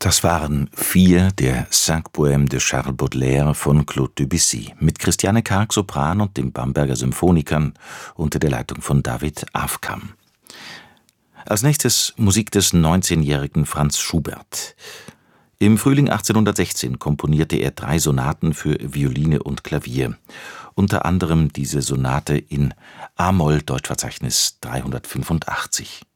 Das waren 4 der 5 Poèmes de Charles Baudelaire von Claude Debussy mit Christiane Karg Sopran und den Bamberger Symphonikern unter der Leitung von David Avkam. Als nächstes Musik des 19-jährigen Franz Schubert. Im Frühling 1816 komponierte er 3 Sonaten für Violine und Klavier, unter anderem diese Sonate in a-Moll Deutschverzeichnis 385.